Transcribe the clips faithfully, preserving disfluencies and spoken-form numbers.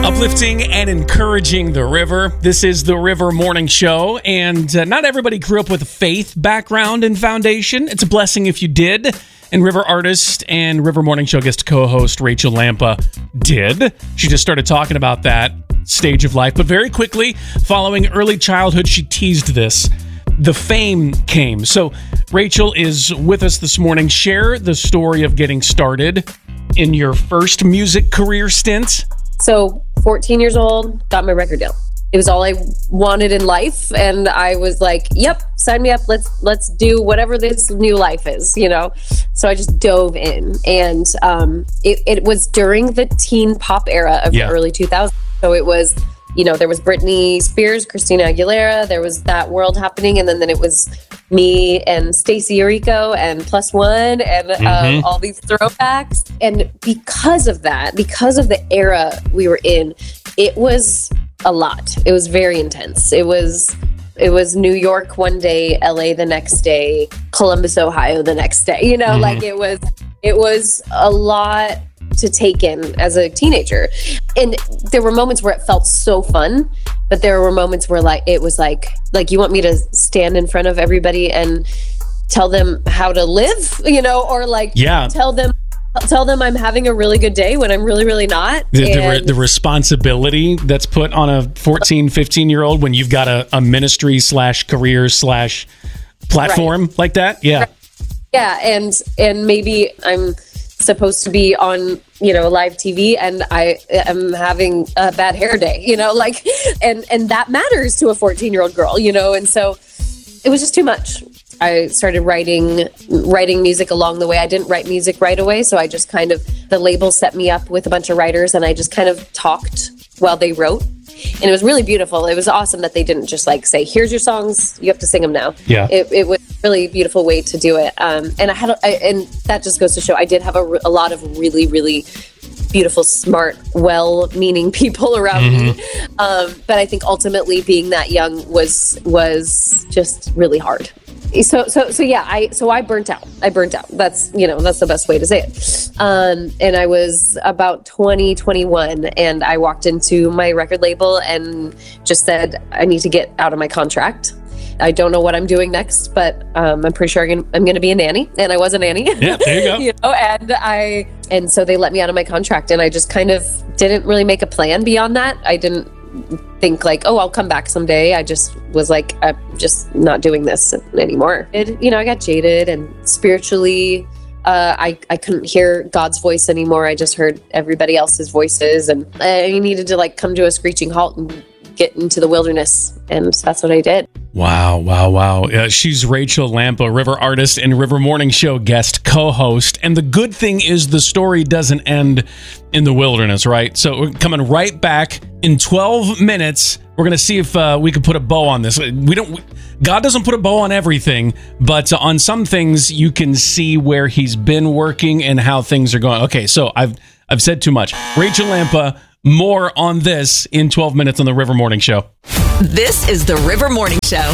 Uplifting and encouraging the river. This is the River Morning Show, and uh, not everybody grew up with a faith background and foundation. It's a blessing if you did. And River artist and River Morning Show guest co-host Rachel Lampa did. She just started talking about that stage of life. But very quickly, following early childhood, she teased this. The fame came. So Rachel is with us this morning. Share the story of getting started in your first music career stint. So fourteen years old, got my record deal. It was all I wanted in life. And I was like, yep, sign me up. Let's let's do whatever this new life is, you know? So I just dove in. And um, it, it was during the teen pop era of yeah. the early two thousands. So it was, you know, there was Britney Spears, Christina Aguilera. There was that world happening. And then, then it was me and Stacey Orico and Plus One and mm-hmm. um, all these throwbacks. And because of that, because of the era we were in, it was a lot. It was very intense. It was it was New York one day, L A the next day, Columbus, Ohio the next day. You know, mm-hmm. like it was it was a lot to take in as a teenager. And there were moments where it felt so fun, but there were moments where like it was like like you want me to stand in front of everybody and tell them how to live, you know, or like yeah. tell them tell them I'm having a really good day when I'm really, really not. The, the, the responsibility that's put on a fourteen, fifteen year old when you've got a, a ministry slash career slash platform right. like that. Yeah. Right. Yeah. And, and maybe I'm supposed to be on, you know, live T V and I am having a bad hair day, you know, like, and, and that matters to a fourteen year old girl, you know? And so it was just too much. I started writing writing music along the way. I didn't write music right away, so I just kind of, the label set me up with a bunch of writers and I just kind of talked while they wrote. And it was really beautiful. It was awesome that they didn't just like say, here's your songs, you have to sing them now. Yeah. It, it was a really beautiful way to do it. Um, and I had, a, I, and that just goes to show I did have a, a lot of really, really beautiful, smart, well-meaning people around mm-hmm. me. Um, but I think ultimately being that young was was just really hard. So, so, so yeah, I, so I burnt out. I burnt out. That's, you know, that's the best way to say it. Um, and I was about twenty, twenty-one and I walked into my record label and just said, I need to get out of my contract. I don't know what I'm doing next, but um, I'm pretty sure I'm gonna, I'm going to be a nanny. And I was a nanny. Yeah, there you go. you know, and I, and so they let me out of my contract and I just kind of didn't really make a plan beyond that. I didn't think like, oh, I'll come back someday. I just was like, I'm just not doing this anymore. It, you know, I got jaded and spiritually, uh, I, I couldn't hear God's voice anymore. I just heard everybody else's voices and I needed to like come to a screeching halt and get into the wilderness. And that's what I did. Wow, wow, wow. Uh, she's Rachel Lampa, River artist and River Morning Show guest co-host. And the good thing is the story doesn't end in the wilderness, right? So we're coming right back in twelve minutes. We're going to see if uh, we can put a bow on this. We don't. We, God doesn't put a bow on everything, but uh, on some things you can see where he's been working and how things are going. Okay, so I've I've said too much. Rachel Lampa, more on this in twelve minutes on the River Morning Show. This is the River Morning Show.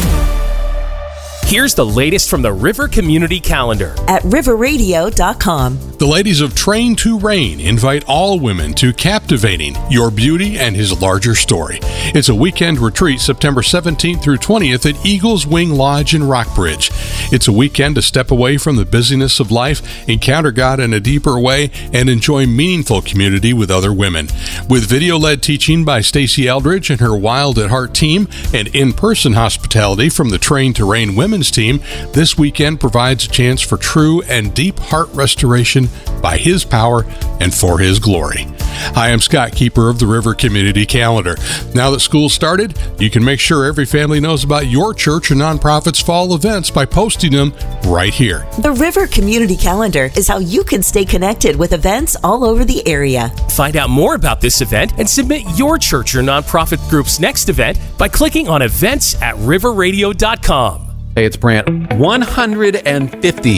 Here's the latest from the River Community Calendar at river radio dot com. The ladies of Train to Reign invite all women to Captivating Your Beauty and His Larger Story. It's a weekend retreat September seventeenth through twentieth at Eagles Wing Lodge in Rockbridge. It's a weekend to step away from the busyness of life, encounter God in a deeper way, and enjoy meaningful community with other women. With video-led teaching by Stacey Eldridge and her Wild at Heart team and in-person hospitality from the Train to Reign women's team, this weekend provides a chance for true and deep heart restoration by His power and for His glory. Hi, I'm Scott, keeper of the River Community Calendar. Now that school started, you can make sure every family knows about your church or nonprofit's fall events by posting them right here. The River Community Calendar is how you can stay connected with events all over the area. Find out more about this event and submit your church or nonprofit group's next event by clicking on events at river radio dot com. Hey, it's Brant. one hundred fifty.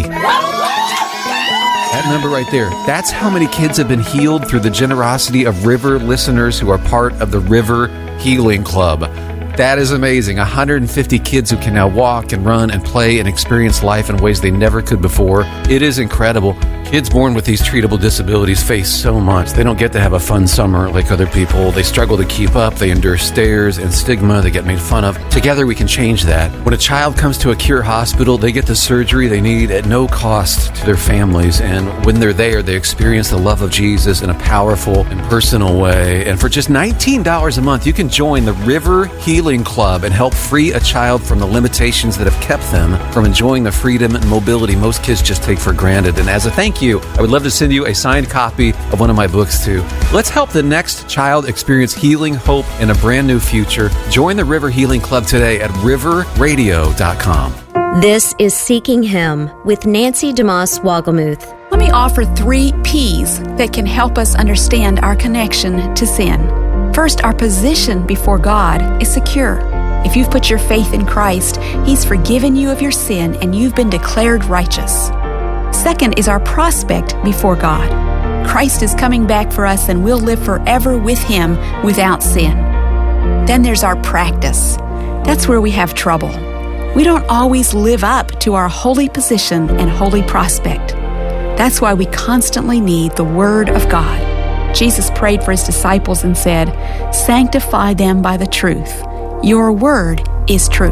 That number right there, that's how many kids have been healed through the generosity of River listeners who are part of the River Healing Club. That is amazing. one hundred fifty kids who can now walk and run and play and experience life in ways they never could before. It is incredible. Kids born with these treatable disabilities face so much. They don't get to have a fun summer like other people. They struggle to keep up. They endure stares and stigma. They get made fun of. Together, we can change that. When a child comes to a Cure hospital, they get the surgery they need at no cost to their families. And when they're there, they experience the love of Jesus in a powerful and personal way. And for just nineteen dollars a month, you can join the River Healing Club and help free a child from the limitations that have kept them from enjoying the freedom and mobility most kids just take for granted. And as a thank you, I would love to send you a signed copy of one of my books too. Let's help the next child experience healing, hope, and a brand new future. Join the River Healing Club today at river radio dot com. This is Seeking Him with Nancy DeMoss Wogelmuth. Let me offer three P's that can help us understand our connection to sin. First, our position before God is secure. If you've put your faith in Christ, He's forgiven you of your sin and you've been declared righteous. Second is our prospect before God. Christ is coming back for us and we'll live forever with Him without sin. Then there's our practice. That's where we have trouble. We don't always live up to our holy position and holy prospect. That's why we constantly need the Word of God. Jesus prayed for His disciples and said, "Sanctify them by the truth. Your word is truth."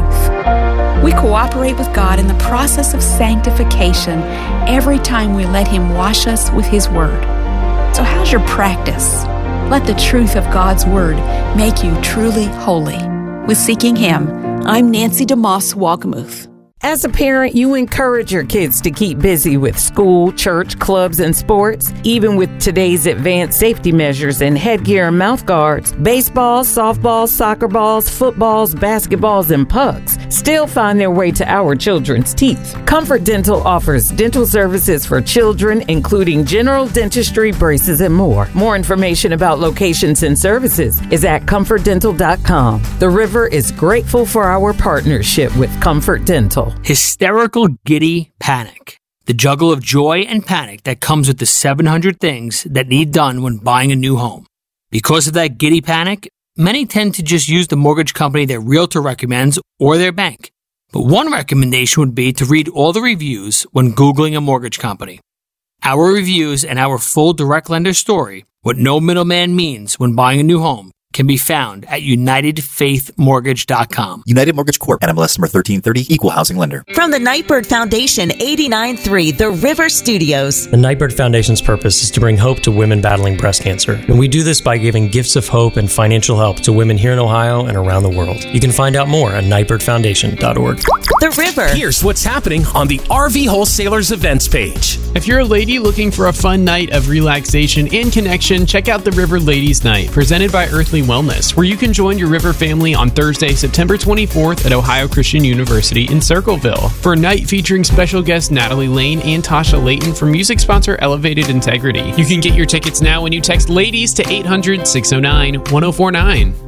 We cooperate with God in the process of sanctification every time we let Him wash us with His Word. So how's your practice? Let the truth of God's Word make you truly holy. With Seeking Him, I'm Nancy DeMoss Wogelmuth. As a parent, you encourage your kids to keep busy with school, church, clubs, and sports. Even with today's advanced safety measures and headgear and mouth guards, baseballs, softballs, soccer balls, footballs, basketballs, and pucks still find their way to our children's teeth. Comfort Dental offers dental services for children, including general dentistry, braces, and more. More information about locations and services is at comfort dental dot com. The River is grateful for our partnership with Comfort Dental. Hysterical, giddy panic. The juggle of joy and panic that comes with the seven hundred things that need done when buying a new home. Because of that giddy panic, many tend to just use the mortgage company their realtor recommends or their bank. But one recommendation would be to read all the reviews when Googling a mortgage company. Our reviews and our full direct lender story, what no middleman means when buying a new home, can be found at united faith mortgage dot com. United Mortgage Corp. N M L S number thirteen thirty, Equal Housing Lender. From the Nightbird Foundation, eighty-nine point three The River Studios. The Nightbird Foundation's purpose is to bring hope to women battling breast cancer. And we do this by giving gifts of hope and financial help to women here in Ohio and around the world. You can find out more at nightbird foundation dot org. The River. Here's what's happening on the R V Wholesalers events page. If you're a lady looking for a fun night of relaxation and connection, check out the River Ladies Night, presented by Earthly Wellness, where you can join your River family on Thursday, September twenty-fourth at Ohio Christian University in Circleville for a night featuring special guests Natalie Lane and Tasha Layton from music sponsor Elevated Integrity. You can get your tickets now when you text LADIES to eight hundred, six oh nine, one oh four nine.